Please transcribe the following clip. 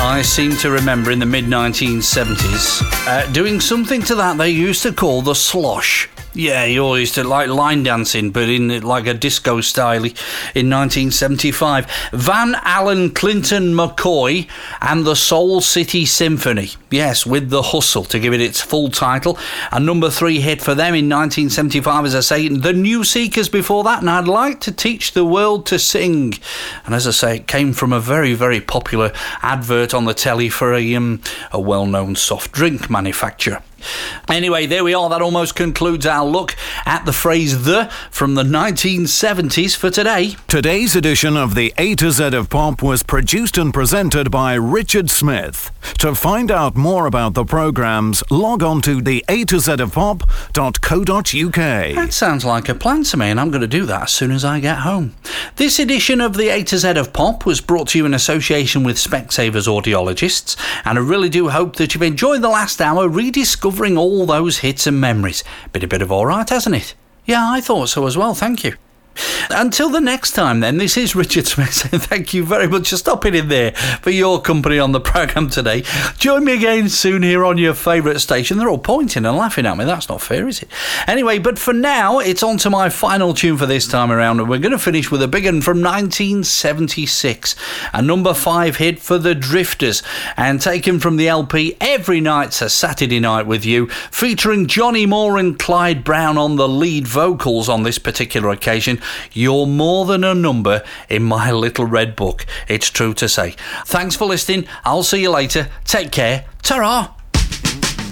I seem to remember in the mid-1970s doing something to that they used to call the slosh. Yeah, you all used to like line dancing, but in like a disco style in 1975. Van Allen Clinton McCoy and the Soul City Symphony. Yes, with The Hustle, to give it its full title. A number 3 hit for them in 1975, as I say. The New Seekers before that, and I'd Like to Teach the World to Sing. And as I say, it came from a very, very popular advert on the telly for a well-known soft drink manufacturer. Anyway, there we are. That almost concludes our look at the phrase "the" from the 1970s for today. Today's edition of the A to Z of Pop was produced and presented by Richard Smith. To find out more about the programmes, log on to theatozofpop.co.uk. That sounds like a plan to me, and I'm going to do that as soon as I get home. This edition of the A to Z of Pop was brought to you in association with Specsavers Audiologists, and I really do hope that you've enjoyed the last hour rediscovering all those hits and memories. Been a bit of alright, hasn't it? Yeah, I thought so as well, thank you. Until the next time then, this is Richard Smith saying thank you very much for stopping in there for your company on the programme today. Join me again soon here on your favourite station. They're all pointing and laughing at me. That's not fair, is it? Anyway, but for now, it's on to my final tune for this time around, and we're going to finish with a big one from 1976. A number 5 hit for the Drifters, and taken from the LP Every Night's a Saturday Night with You, featuring Johnny Moore and Clyde Brown on the lead vocals on this particular occasion. You're more than a number in my little red book, it's true to say. Thanks for listening. I'll see you later. Take care. Ta-ra!